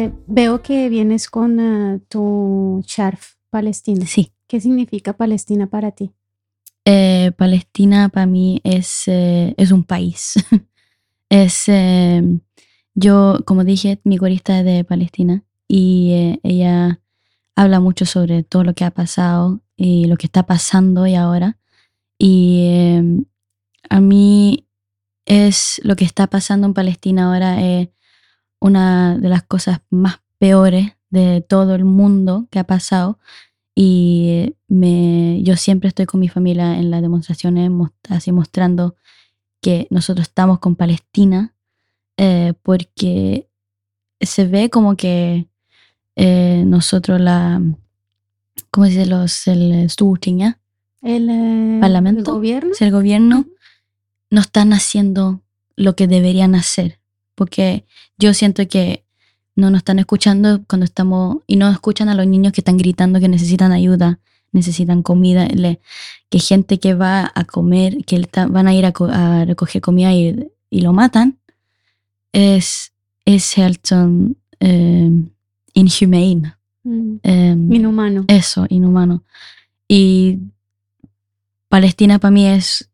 Veo que vienes con tu scarf palestino. Sí. ¿Qué significa Palestina para ti? Palestina para mí es un país. Es, yo, como dije, mi corista es de Palestina y ella habla mucho sobre todo lo que ha pasado y lo que está pasando y ahora. Y a mí es lo que está pasando en Palestina ahora es una de las cosas más peores de todo el mundo que ha pasado. Y yo siempre estoy con mi familia en las demostraciones, así mostrando que nosotros estamos con Palestina, porque se ve como que nosotros ¿cómo se dice? El Stortinget, El Parlamento, gobierno. el gobierno, no están haciendo lo que deberían hacer, porque yo siento que no nos están escuchando cuando estamos, y no escuchan a los niños que están gritando que necesitan ayuda, necesitan comida, que gente que va a comer, que van a ir a recoger comida y lo matan, es Helton inhumane. Inhumano. Eso, inhumano. Y Palestina para mí es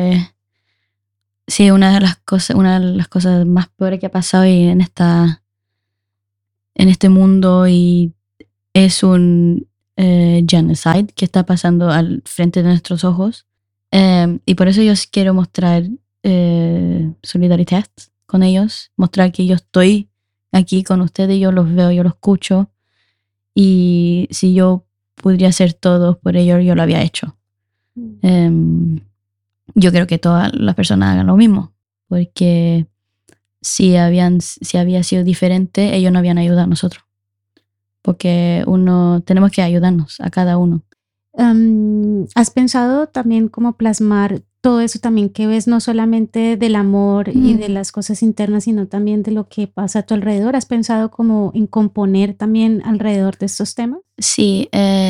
sí, una de las cosas más peores que ha pasado en este mundo, y es un genocide que está pasando al frente de nuestros ojos. Y por eso yo quiero mostrar solidaridad con ellos, mostrar que yo estoy aquí con ustedes, yo los veo, yo los escucho, y si yo pudiera hacer todo por ellos, yo lo había hecho. Yo creo que todas las personas hagan lo mismo, porque si había sido diferente, ellos no habían ayudado a nosotros, porque tenemos que ayudarnos a cada uno. ¿Has pensado también cómo plasmar todo eso también que ves, no solamente del amor y de las cosas internas, sino también de lo que pasa a tu alrededor? ¿Has pensado como en componer también alrededor de estos temas? Sí,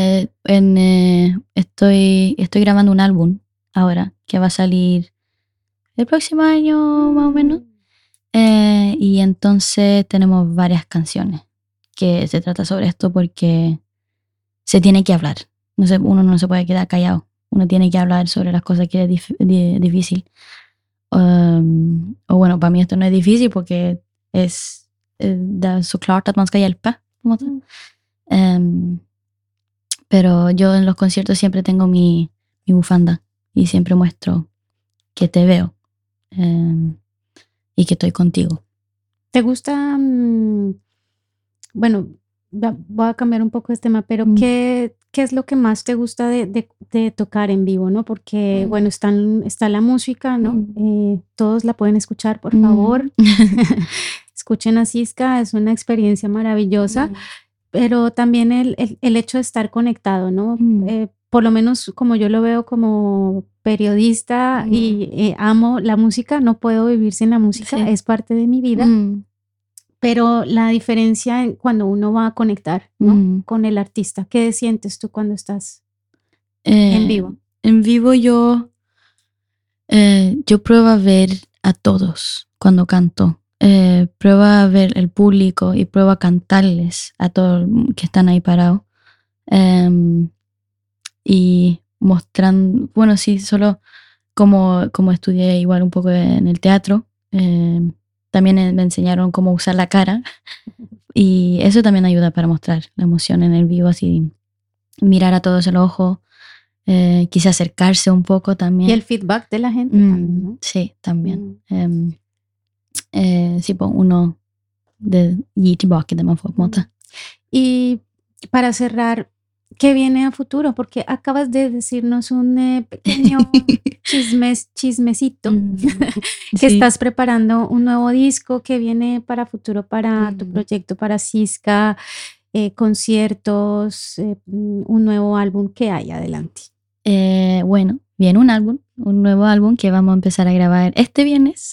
estoy grabando un álbum ahora que va a salir el próximo año más o menos, y entonces tenemos varias canciones que se trata sobre esto, porque se tiene que hablar. Uno no se puede quedar callado. Uno tiene que hablar sobre las cosas que es difícil. O bueno, para mí esto no es difícil porque det är såklart att man ska hjälpa. På en måte. Pero yo en los conciertos siempre tengo mi bufanda y siempre muestro que te veo y que estoy contigo. ¿Te gusta, bueno, voy a cambiar un poco este tema, pero ¿qué es lo que más te gusta de tocar en vivo, no? Porque, bueno, está la música, ¿no? Todos la pueden escuchar, por favor. Escuchen a Sisca, es una experiencia maravillosa, pero también el hecho de estar conectado, ¿no? Por lo menos como yo lo veo como periodista y amo la música, no puedo vivir sin la música, Sí. es parte de mi vida. Pero la diferencia cuando uno va a conectar, ¿no? Con el artista, ¿qué sientes tú cuando estás en vivo? En vivo yo pruebo a ver a todos cuando canto. Pruebo a ver el público y pruebo a cantarles a todos que están ahí parados. Y mostrando, bueno, sí, solo como estudié igual un poco en el teatro, también me enseñaron cómo usar la cara, y eso también ayuda para mostrar la emoción en el vivo, así mirar a todos el ojo, quizá acercarse un poco también. Y el feedback de la gente también, ¿no? Sí, también. Sí, pues uno gi tillbaka det man får på en måte. Y para cerrar, ¿qué viene a futuro? Porque acabas de decirnos un pequeño chismecito que Sí. estás preparando un nuevo disco que viene para futuro, para tu proyecto, para Sisca, conciertos, un nuevo álbum. ¿Qué hay adelante? Bueno, viene un nuevo álbum que vamos a empezar a grabar este viernes.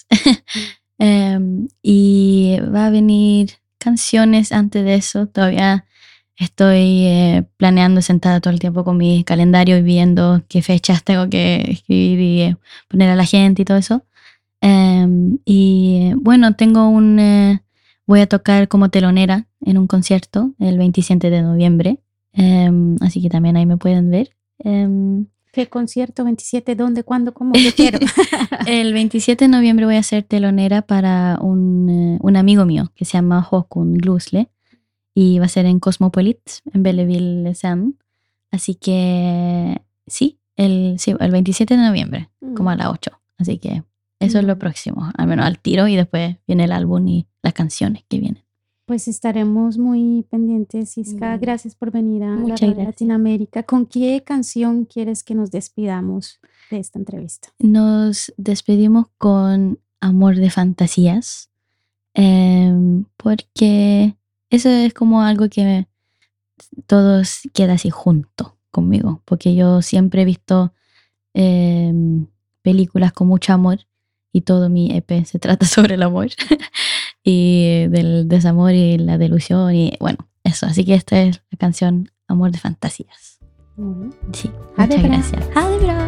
Y va a venir canciones antes de eso. Todavía estoy planeando, sentada todo el tiempo con mi calendario y viendo qué fechas tengo que escribir y poner a la gente y todo eso. Y bueno, tengo un voy a tocar como telonera en un concierto el 27 de noviembre. Así que también ahí me pueden ver. ¿Qué concierto? ¿27? ¿Dónde? ¿Cuándo? ¿Cómo? Yo quiero. El 27 de noviembre voy a ser telonera para un amigo mío que se llama Håkon Glusle y va a ser en Cosmopolit, en Belleville, Sound. Así que sí, el 27 de noviembre, como a las 8. Así que eso es lo próximo, al menos al tiro, y después viene el álbum y las canciones que vienen. Pues estaremos muy pendientes, Isca. Gracias por venir a Latinoamérica. ¿Con qué canción quieres que nos despidamos de esta entrevista? Nos despedimos con Amor de Fantasías, porque eso es como algo que todos queda así junto conmigo, porque yo siempre he visto películas con mucho amor y todo mi EP se trata sobre el amor y del desamor y la delusión y bueno, eso. Así que esta es la canción Amor de Fantasías. Sí, muchas gracias. Ha det bra.